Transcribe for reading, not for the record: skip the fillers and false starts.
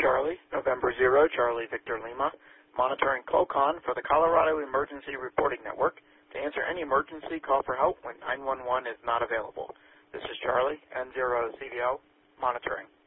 Charlie, November 0, Charlie Victor Lima, monitoring COCON for the Colorado Emergency Reporting Network. To answer any emergency, call for help when 911 is not available. This is Charlie, N0 CVO, monitoring.